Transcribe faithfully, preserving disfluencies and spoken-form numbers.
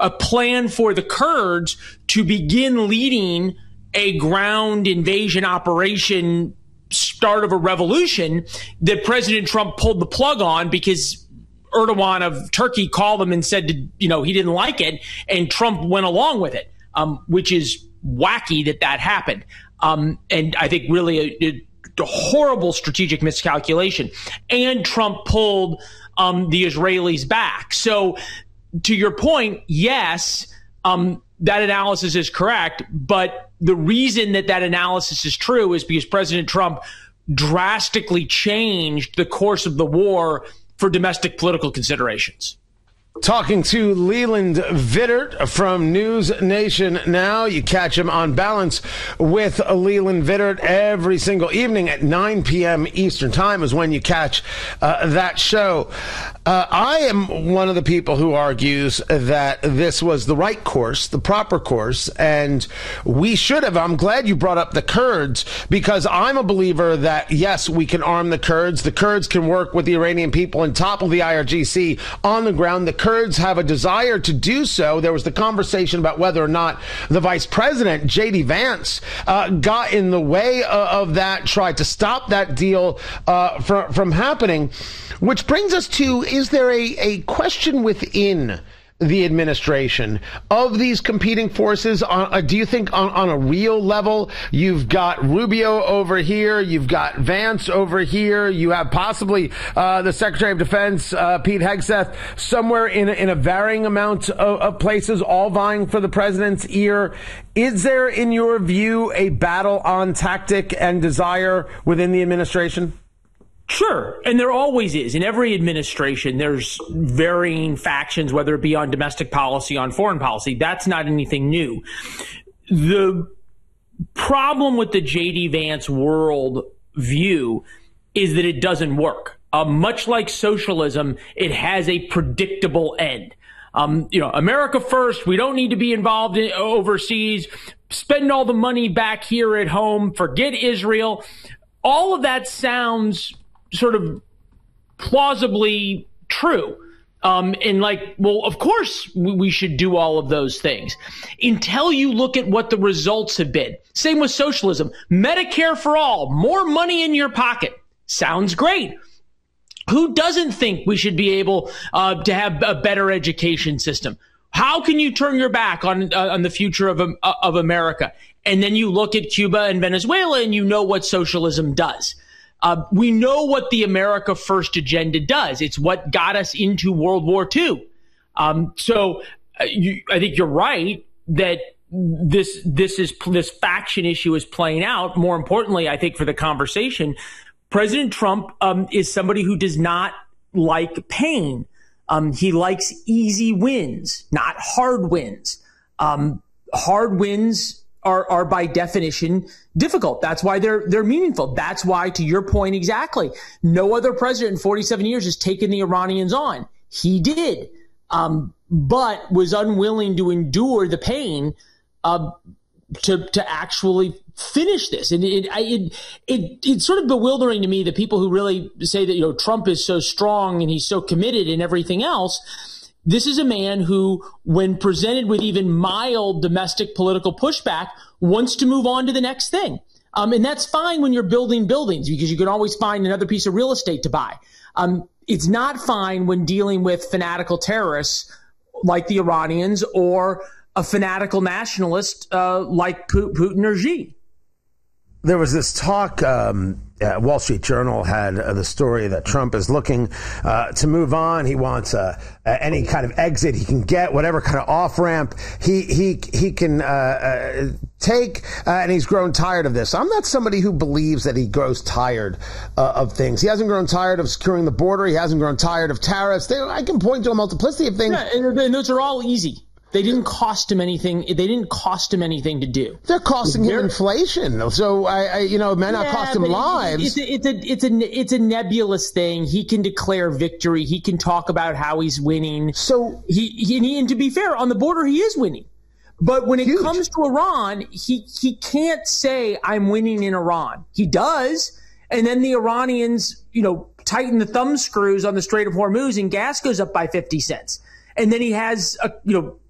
a plan for the Kurds to begin leading a ground invasion operation, start of a revolution, that President Trump pulled the plug on because Erdogan of Turkey called him and said, to, you know, he didn't like it, and Trump went along with it, um, which is wacky that that happened. Um, and I think really a, a, a horrible strategic miscalculation. And Trump pulled um, the Israelis back. So to your point, yes, um, that analysis is correct. But the reason that that analysis is true is because President Trump drastically changed the course of the war for domestic political considerations. Talking to Leland Vittert from News Nation Now. You catch him on Balance with Leland Vittert every single evening at nine p.m. Eastern Time is when you catch uh, that show. Uh, I am one of the people who argues that this was the right course, the proper course, and we should have. I'm glad you brought up the Kurds, because I'm a believer that, yes, we can arm the Kurds. The Kurds can work with the Iranian people and topple the I R G C on the ground. The Kurds have a desire to do so. There was the conversation about whether or not the vice president, J D Vance, uh, got in the way of, of that, tried to stop that deal uh, from, from happening, which brings us to, is there a, a question within the administration of these competing forces? On, uh, do you think on, on a real level, you've got Rubio over here, you've got Vance over here, you have possibly uh, the Secretary of Defense, uh, Pete Hegseth, somewhere in, in a varying amount of, of places, all vying for the president's ear. Is there, in your view, a battle on tactic and desire within the administration? Sure. And there always is. In every administration, there's varying factions, whether it be on domestic policy, on foreign policy. That's not anything new. The problem with the J D Vance world view is that it doesn't work. Uh, much like socialism, it has a predictable end. Um, you know, America first. We don't need to be involved in overseas. Spend all the money back here at home. Forget Israel. All of that sounds sort of plausibly true. Um, and like, well, of course we, we should do all of those things until you look at what the results have been. Same with socialism. Medicare for all, more money in your pocket. Sounds great. Who doesn't think we should be able uh, to have a better education system? How can you turn your back on uh, on the future of um, of America? And then you look at Cuba and Venezuela and you know what socialism does. Uh, we know what the America First agenda does. It's what got us into World War Two. Um, so uh, you, I think you're right that this this is this faction issue is playing out. More importantly, I think for the conversation, President Trump um, is somebody who does not like pain. Um, he likes easy wins, not hard wins. Um, hard wins are, are by definition difficult. That's why they're, they're meaningful. That's why, to your point exactly, no other president in forty-seven years has taken the Iranians on. He did, um, but was unwilling to endure the pain, uh, to, to actually finish this. And it, it, it, it's sort of bewildering to me that people who really say that, you know, Trump is so strong and he's so committed and everything else. This is a man who, when presented with even mild domestic political pushback, wants to move on to the next thing. Um, and that's fine when you're building buildings, because you can always find another piece of real estate to buy. Um, it's not fine when dealing with fanatical terrorists like the Iranians or a fanatical nationalist uh, like Putin or Xi. There was this talk, um, uh, Wall Street Journal had uh, the story that Trump is looking uh, to move on. He wants uh, uh, any kind of exit he can get, whatever kind of off-ramp he he he can uh, uh, take, uh, and he's grown tired of this. I'm not somebody who believes that he grows tired uh, of things. He hasn't grown tired of securing the border. He hasn't grown tired of tariffs. They, I can point to a multiplicity of things. Yeah, and, and those are all easy. They didn't cost him anything. They didn't cost him anything to do. They're costing him inflation. So I, I you know, it may not yeah, cost him lives. It, it's a, it's a, it's a, it's a nebulous thing. He can declare victory. He can talk about how he's winning. So he, he and to be fair, on the border, he is winning. But when it huge. comes to Iran, he, he can't say I'm winning in Iran. He does. And then the Iranians, you know, tighten the thumb screws on the Strait of Hormuz and gas goes up by fifty cents. And then he has, a, you know,